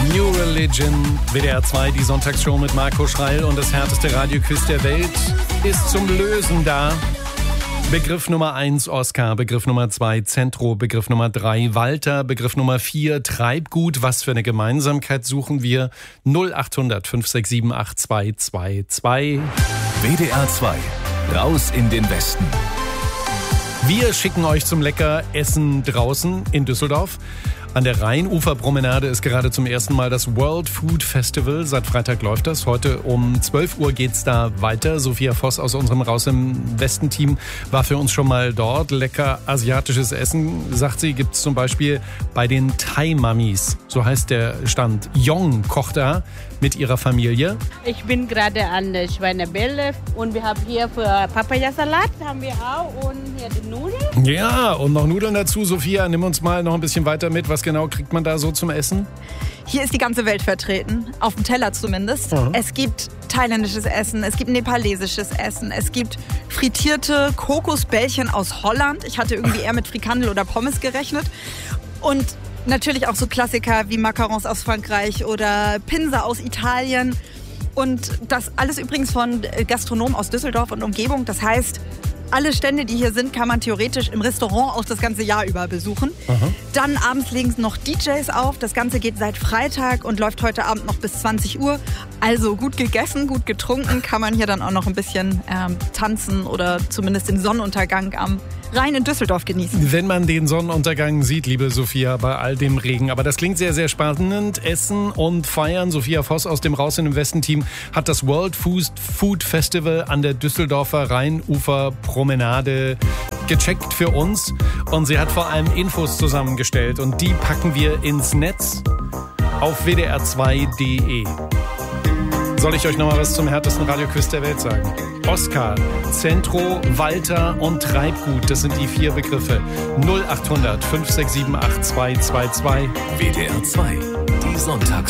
New Religion, WDR 2, die Sonntagsshow mit Marco Schreil und das härteste Radioquiz der Welt ist zum Lösen da. Begriff Nummer 1 Oscar, Begriff Nummer 2 Zentro, Begriff Nummer 3 Walter, Begriff Nummer 4 Treibgut. Was für eine Gemeinsamkeit suchen wir? 0800 567 8222. WDR 2, raus in den Westen. Wir schicken euch zum lecker Essen draußen in Düsseldorf. An der Rheinuferpromenade ist gerade zum ersten Mal das World Food Festival. Seit Freitag läuft das. Heute um 12 Uhr geht's da weiter. Sophia Voss aus unserem Raus im Westen-Team war für uns schon mal dort. Lecker asiatisches Essen, sagt sie, gibt's zum Beispiel bei den Thai-Mamis. So heißt der Stand. Yong kocht da mit ihrer Familie. Ich bin gerade an der Schweinebälle und wir haben hier für Papayasalat haben wir auch und hier die Nudeln. Ja, und noch Nudeln dazu. Sophia, nimm uns mal noch ein bisschen weiter mit. Was genau kriegt man da so zum Essen? Hier ist die ganze Welt vertreten, auf dem Teller zumindest. Mhm. Es gibt thailändisches Essen, es gibt nepalesisches Essen, es gibt frittierte Kokosbällchen aus Holland. Ich hatte irgendwie eher mit Frikandel oder Pommes gerechnet. Und natürlich auch so Klassiker wie Macarons aus Frankreich oder Pinsa aus Italien. Und das alles übrigens von Gastronomen aus Düsseldorf und Umgebung. Das heißt, alle Stände, die hier sind, kann man theoretisch im Restaurant auch das ganze Jahr über besuchen. Aha. Dann abends legen noch DJs auf. Das Ganze geht seit Freitag und läuft heute Abend noch bis 20 Uhr. Also gut gegessen, gut getrunken, kann man hier dann auch noch ein bisschen tanzen oder zumindest den Sonnenuntergang am Rhein in Düsseldorf genießen. Wenn man den Sonnenuntergang sieht, liebe Sophia, bei all dem Regen. Aber das klingt sehr, sehr spannend. Essen und feiern. Sophia Voss aus dem Raus in den Westen-Team hat das World Food Festival an der Düsseldorfer Rheinuferpromenade gecheckt für uns. Und sie hat vor allem Infos zusammengestellt. Und die packen wir ins Netz auf wdr2.de. Soll ich euch noch mal was zum härtesten Radioquiz der Welt sagen? Oscar, Zentro, Walter und Treibgut, das sind die 4 Begriffe. 0800 567 8222. WDR 2, die Sonntags